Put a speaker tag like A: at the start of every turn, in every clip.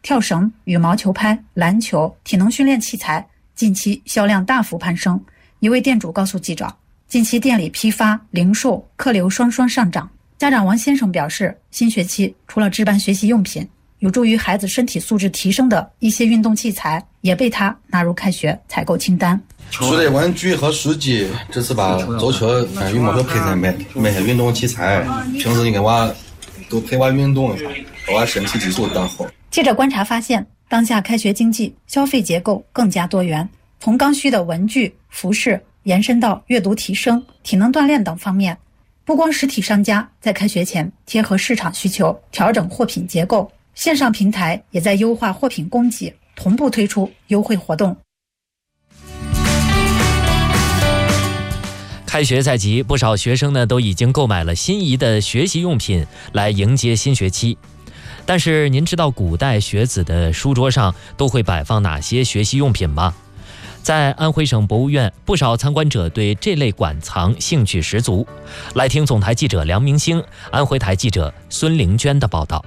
A: 跳绳、羽毛球拍、篮球、体能训练器材近期销量大幅攀升。一位店主告诉记者，近期店里批发、零售、客流双双上涨。家长王先生表示，新学期除了置办学习用品，有助于孩子身体素质提升的一些运动器材也被他纳入开学采购清单。
B: 除了玩具和书籍，这次把足球、羽毛球配菜买些运动器材，平时你给娃都陪娃运动一下，把娃身体基础打好。
A: 记者观察发现，当下开学经济消费结构更加多元，从刚需的文具、服饰延伸到阅读提升、体能锻炼等方面。不光实体商家在开学前贴合市场需求调整货品结构，线上平台也在优化货品供给，同步推出优惠活动。
C: 开学在即，不少学生呢都已经购买了心仪的学习用品来迎接新学期。但是您知道古代学子的书桌上都会摆放哪些学习用品吗？在安徽省博物院，不少参观者对这类馆藏兴趣十足。来听总台记者梁明星、安徽台记者孙玲娟的报道。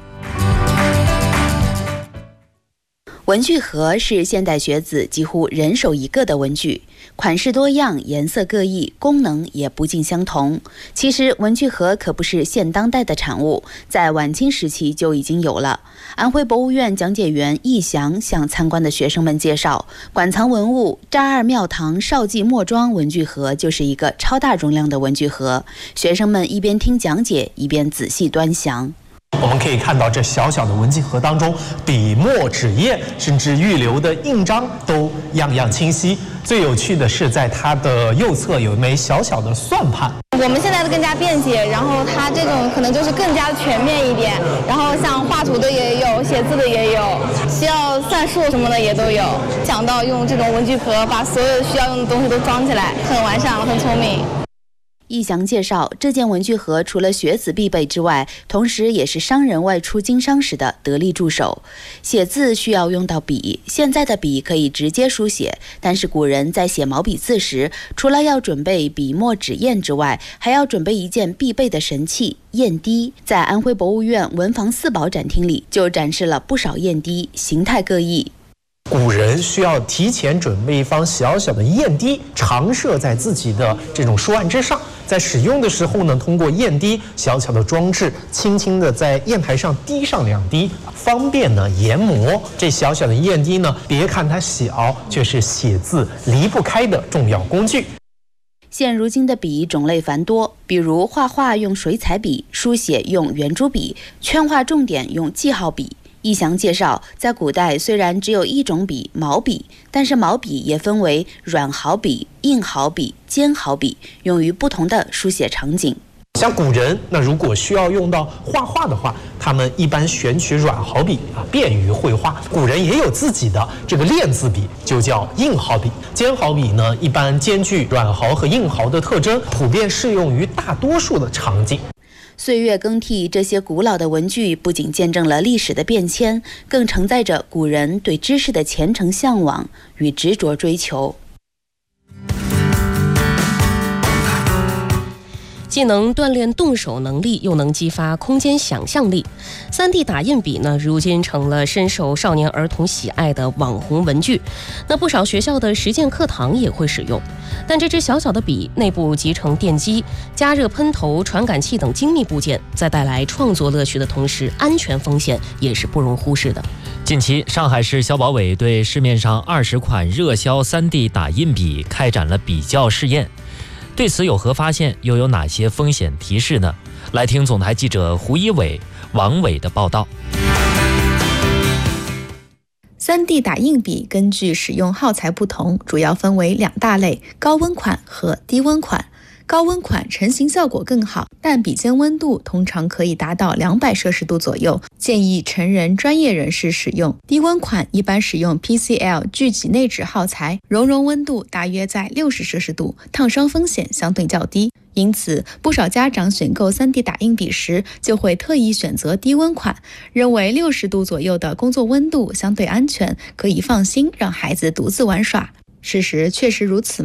D: 文具盒是现代学子几乎人手一个的文具，款式多样，颜色各异，功能也不尽相同。其实文具盒可不是现当代的产物，在晚清时期就已经有了。安徽博物院讲解员易翔向参观的学生们介绍，馆藏文物扎二庙堂少记墨庄文具盒就是一个超大容量的文具盒，学生们一边听讲解，一边仔细端详。
E: 我们可以看到，这小小的文具盒当中，笔墨纸砚甚至预留的印章都样样清晰。最有趣的是，在它的右侧有一枚小小的算盘。
F: 我们现在的更加便捷，然后它这种可能就是更加全面一点，然后像画图的也有，写字的也有，需要算数什么的也都有。想到用这种文具盒把所有需要用的东西都装起来，很完善，很聪明。
D: 易翔介绍，这件文具盒除了学子必备之外，同时也是商人外出经商时的得力助手。写字需要用到笔，现在的笔可以直接书写，但是古人在写毛笔字时，除了要准备笔墨纸砚之外，还要准备一件必备的神器——砚滴。在安徽博物院文房四宝展厅里，就展示了不少砚滴，形态各异。
E: 古人需要提前准备一方小小的砚滴，常设在自己的这种书案之上。在使用的时候呢，通过砚滴小巧的装置，轻轻的在砚台上滴上2滴，方便呢研磨。这小小的砚滴呢，别看它小，却是写字离不开的重要工具。
D: 现如今的笔种类繁多，比如画画用水彩笔，书写用圆珠笔，圈画重点用记号笔。易翔介绍，在古代虽然只有一种笔毛笔，但是毛笔也分为软毫笔、硬毫笔、尖毫笔，用于不同的书写场景。
E: 像古人，那如果需要用到画画的话，他们一般选取软毫笔便于绘画。古人也有自己的这个练字笔，就叫硬毫笔。尖毫笔呢，一般兼具软毫和硬毫的特征，普遍适用于大多数的场景。
D: 岁月更替，这些古老的文具不仅见证了历史的变迁，更承载着古人对知识的虔诚向往与执着追求。
G: 既能锻炼动手能力，又能激发空间想象力。3D 打印笔呢，如今成了深受少年儿童喜爱的网红文具。那不少学校的实践课堂也会使用。但这支小小的笔内部集成电机、加热喷头、传感器等精密部件，在带来创作乐趣的同时，安全风险也是不容忽视的。
C: 近期，上海市消保委对市面上20款热销 3D 打印笔开展了比较试验。对此有何发现，又有哪些风险提示呢？来听总台记者胡一伟、王伟的报道。
H: 3D 打印笔根据使用耗材不同，主要分为2大类：高温款和低温款。高温款成型效果更好，但笔尖温度通常可以达到200摄氏度左右，建议成人专业人士使用。低温款一般使用 PCL 聚酯内酯耗材，熔温度大约在60摄氏度，烫伤风险相对较低。因此，不少家长选购3D 打印笔时，就会特意选择低温款，认为60度左右的工作温度相对安全，可以放心让孩子独自玩耍。事实确实如此吗？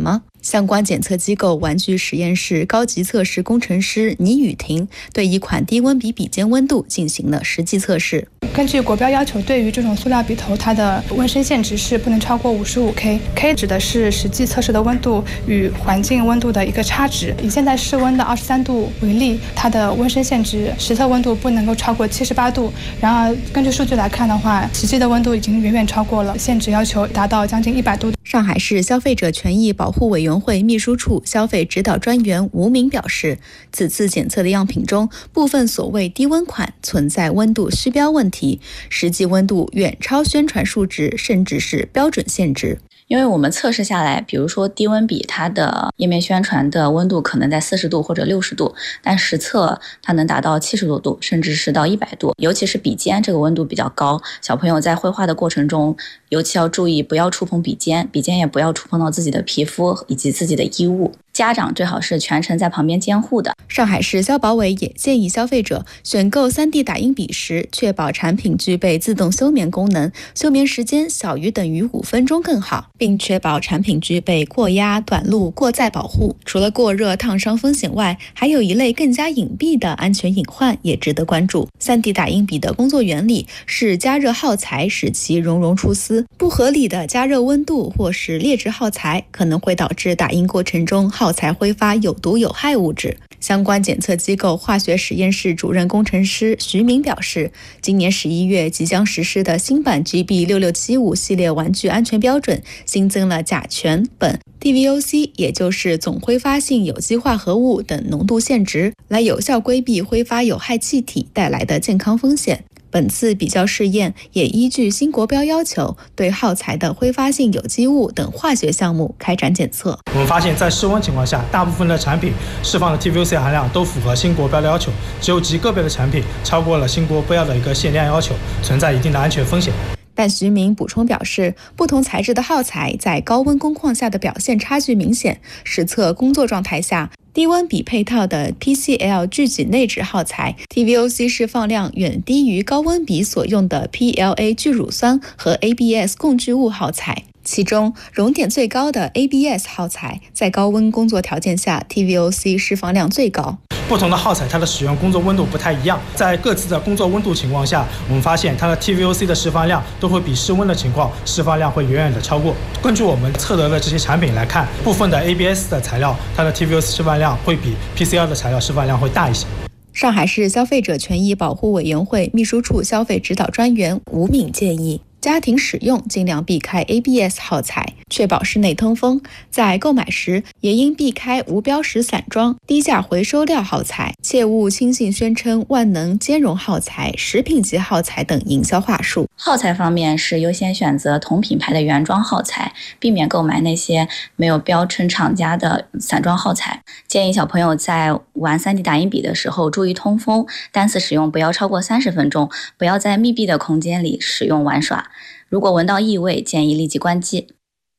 H: 相关检测机构玩具实验室高级测试工程师倪雨婷对一款低温笔笔尖温度进行了实际测试。
I: 根据国标要求，对于这种塑料笔头，它的温升限值是不能超过55K。K 指的是实际测试的温度与环境温度的一个差值。以现在室温的23度为例，它的温升限值实测温度不能够超过78度。然而，根据数据来看的话，实际的温度已经远远超过了限值要求，达到将近100度。
H: 上海市消费者权益保护委员会秘书处消费指导专员吴明表示，此次检测的样品中，部分所谓低温款存在温度虚标问题，实际温度远超宣传数值，甚至是标准限值。
J: 因为我们测试下来，比如说低温笔，它的页面宣传的温度可能在40度或者60度，但实测它能达到70多度，甚至是到100度。尤其是笔尖这个温度比较高，小朋友在绘画的过程中，尤其要注意不要触碰笔尖，笔尖也不要触碰到自己的皮肤以及自己的衣物。家长最好是全程在旁边监护的。
H: 上海市消保委也建议消费者选购 3D 打印笔时，确保产品具备自动休眠功能，休眠时间小于等于5分钟更好，并确保产品具备过压、短路、过载保护。除了过热烫伤风险外，还有一类更加隐蔽的安全隐患也值得关注。3D 打印笔的工作原理是加热耗材使其熔融出丝，不合理的加热温度或是劣质耗材可能会导致打印过程中耗材挥发有毒有害物质。相关检测机构化学实验室主任工程师徐明表示，今年11月即将实施的新版 GB6675 系列玩具安全标准新增了甲醛、苯、TVOC， 也就是总挥发性有机化合物等浓度限值，来有效规避挥发有害气体带来的健康风险。本次比较试验也依据新国标要求，对耗材的挥发性有机物等化学项目开展检测。
E: 我们发现，在室温情况下，大部分的产品释放的 TVOC 含量都符合新国标的要求，只有极个别的产品超过了新国标的一个限量要求，存在一定的安全风险。
H: 但徐明补充表示，不同材质的耗材在高温工况下的表现差距明显，实测工作状态下，低温笔配套的 PCL 聚己内酯耗材 TVOC 释放量远低于高温笔所用的 PLA 聚乳酸和 ABS 共聚物耗材。其中熔点最高的 ABS 耗材在高温工作条件下 TVOC 释放量最高。
E: 不同的耗材它的使用工作温度不太一样，在各自的工作温度情况下，我们发现它的 TVOC 的释放量都会比室温的情况释放量会远远的超过。根据我们测得的这些产品来看，部分的 ABS 的材料它的 TVOC 释放量会比 PCL 的材料释放量会大一些。
H: 上海市消费者权益保护委员会秘书处消费指导专员吴敏建议，家庭使用尽量避开 ABS 耗材，确保室内通风。在购买时也应避开无标识散装、低价回收料耗材，切勿轻信宣称万能兼容耗材、食品级耗材等营销话术。
J: 耗材方面是优先选择同品牌的原装耗材，避免购买那些没有标称厂家的散装耗材。建议小朋友在玩 3D 打印笔的时候注意通风，单次使用不要超过30分钟，不要在密闭的空间里使用玩耍。如果闻到异味，建议立即关机。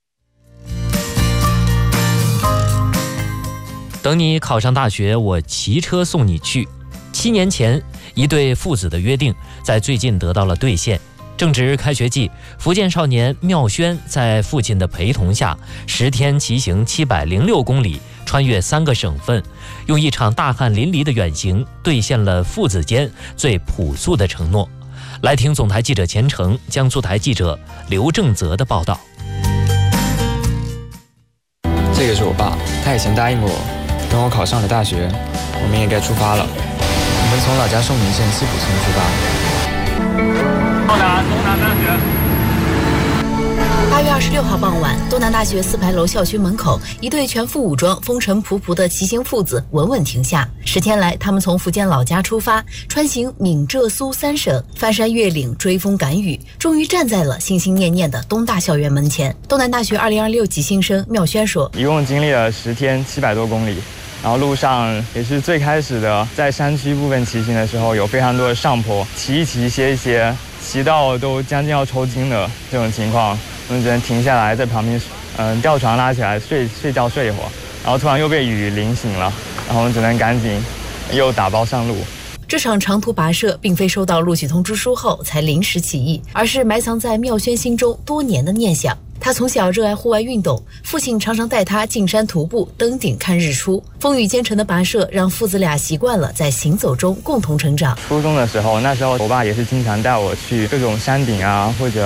C: 等你考上大学，我骑车送你去。7年前，一对父子的约定在最近得到了兑现。正值开学季，福建少年妙轩在父亲的陪同下，10天骑行706公里，穿越3个省份，用一场大汗淋漓的远行兑现了父子间最朴素的承诺。来听总台记者钱程、江苏台记者刘正泽的报道。
K: 这个是我爸，他以前答应过我，等我考上了大学，我们也该出发了。我们从老家寿宁县西浦村出发。
L: 到达东南大学。
M: 8月26号傍晚，东南大学4排楼校区门口，一对全副武装、风尘仆仆的骑行父子稳稳停下。10天来，他们从福建老家出发，穿行闽浙苏3省，翻山越岭，追风赶雨，终于站在了心心念念的东大校园门前。东南大学2026级新生妙轩说：“
K: 一共经历了10天700多公里。”然后路上也是最开始的，在山区部分骑行的时候，有非常多的上坡，骑一骑，歇一歇，骑到都将近要抽筋的这种情况，我们只能停下来，在旁边，吊床拉起来睡觉睡一会儿，然后突然又被雨淋醒了，然后我们只能赶紧又打包上路。
M: 这场长途跋涉并非收到录取通知书后才临时起意，而是埋藏在妙轩心中多年的念想。他他从小热爱户外运动，父亲常常带他进山徒步、登顶看日出。风雨兼程的跋涉让父子俩习惯了在行走中共同成长。
K: 初中的时候，那时候我爸也是经常带我去各种山顶啊，或者